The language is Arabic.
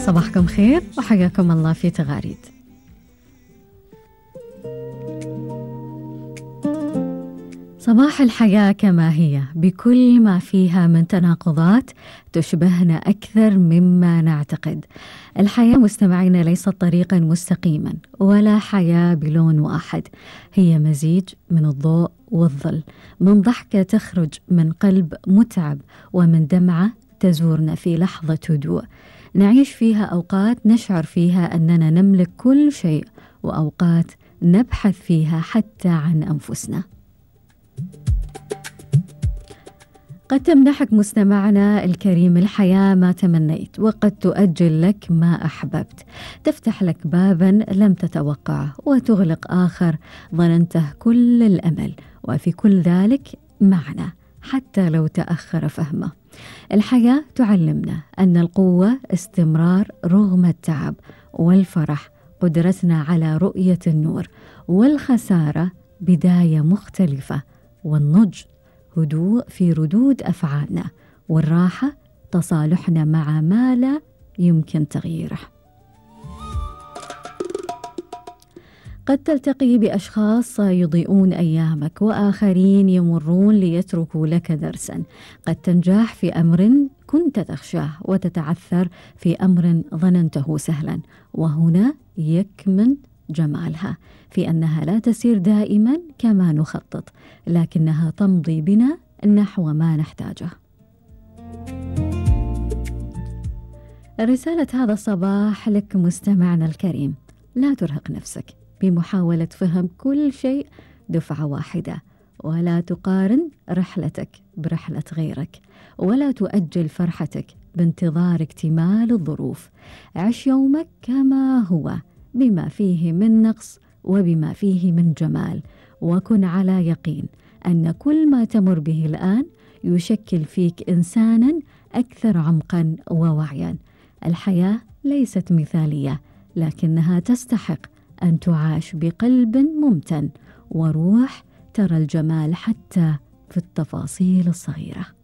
صباحكم خير وحياكم الله في تغاريد. صباح الحياة كما هي بكل ما فيها من تناقضات تشبهنا أكثر مما نعتقد. الحياة مستمعين ليست طريقا مستقيما ولا حياة بلون واحد، هي مزيج من الضوء والظل، من ضحكة تخرج من قلب متعب ومن دمعة تزورنا في لحظة هدوء. نعيش فيها أوقات نشعر فيها أننا نملك كل شيء، وأوقات نبحث فيها حتى عن أنفسنا. قد تمنحك مستمعنا الكريم الحياة ما تمنيت، وقد تؤجل لك ما أحببت، تفتح لك بابا لم تتوقعه وتغلق آخر ظننته كل الأمل، وفي كل ذلك معنى حتى لو تأخر فهمه. الحياة تعلمنا أن القوة استمرار رغم التعب، والفرح قدرتنا على رؤية النور، والخسارة بداية مختلفة، والنضج هدوء في ردود أفعالنا، والراحة تصالحنا مع ما لا يمكن تغييره. قد تلتقي بأشخاص يضيئون أيامك، وآخرين يمرون ليتركوا لك درسا. قد تنجح في أمر كنت تخشاه، وتتعثر في أمر ظننته سهلا، وهنا يكمن جمالها في أنها لا تسير دائما كما نخطط، لكنها تمضي بنا نحو ما نحتاجه. رسالة هذا الصباح لك مستمعنا الكريم: لا ترهق نفسك بمحاولة فهم كل شيء دفعة واحدة، ولا تقارن رحلتك برحلة غيرك، ولا تؤجل فرحتك بانتظار اكتمال الظروف. عش يومك كما هو، بما فيه من نقص وبما فيه من جمال، وكن على يقين أن كل ما تمر به الآن يشكل فيك إنسانا أكثر عمقا ووعيا. الحياة ليست مثالية، لكنها تستحق أن تعاش بقلب ممتن وروح ترى الجمال حتى في التفاصيل الصغيرة.